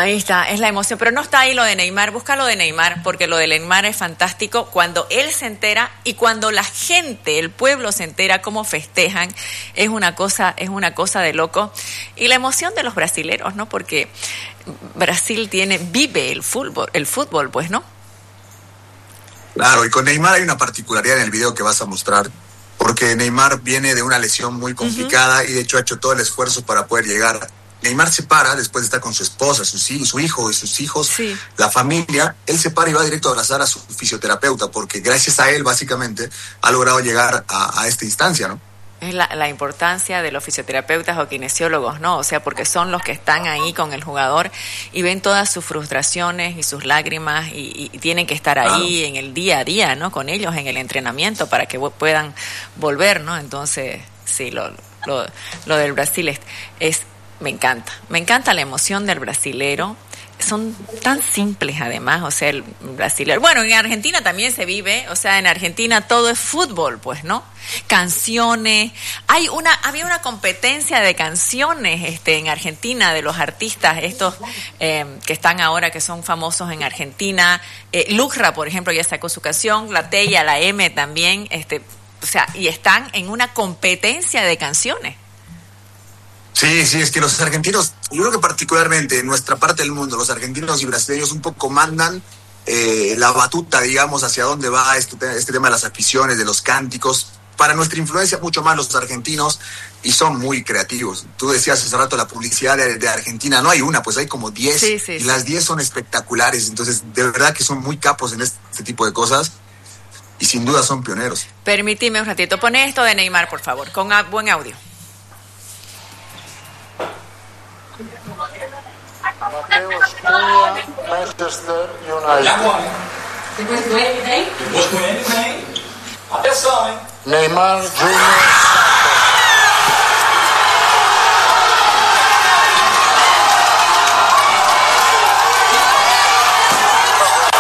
Ahí está, es la emoción, pero no está ahí lo de Neymar, busca lo de Neymar, porque lo de Neymar es fantástico cuando él se entera y cuando la gente, el pueblo se entera cómo festejan, es una cosa de loco. Y la emoción de los brasileros, ¿no? Porque Brasil vive el fútbol, pues, ¿no? Claro, y con Neymar hay una particularidad en el video que vas a mostrar, porque Neymar viene de una lesión muy complicada y de hecho ha hecho todo el esfuerzo para poder llegar. Neymar se para después de estar con su esposa, su hijo y sus hijos, sí, la familia. Él se para y va directo a abrazar a su fisioterapeuta, porque gracias a él, básicamente, ha logrado llegar a esta instancia, ¿no? Es la importancia de los fisioterapeutas o kinesiólogos, ¿no? O sea, porque son los que están ahí con el jugador y ven todas sus frustraciones y sus lágrimas y tienen que estar ahí en el día a día, ¿no? Con ellos en el entrenamiento para que puedan volver, ¿no? Entonces, sí, lo del Brasil me encanta la emoción del brasilero. Son tan simples además, o sea, el brasilero. Bueno, en Argentina también se vive, o sea, en Argentina todo es fútbol, pues, ¿no? Canciones. Había una competencia de canciones en Argentina de los artistas estos que están ahora, que son famosos en Argentina. Lucra, por ejemplo, ya sacó su canción, la T y la M también, o sea, y están en una competencia de canciones. Sí, es que los argentinos, yo creo que particularmente en nuestra parte del mundo, los argentinos y brasileños un poco mandan la batuta, digamos, hacia dónde va este tema de las aficiones, de los cánticos. Para nuestra influencia, mucho más los argentinos, y son muy creativos. Tú decías hace rato la publicidad de Argentina, no hay una, pues hay como 10, y las 10 son espectaculares. Entonces, de verdad que son muy capos en este tipo de cosas, y sin duda son pioneros. Permíteme un ratito, pone esto de Neymar, por favor, con buen audio. Mateus Cunha, Manchester United. Depois com ele vem? Depois com ele vem. Atenção, hein? Neymar Júnior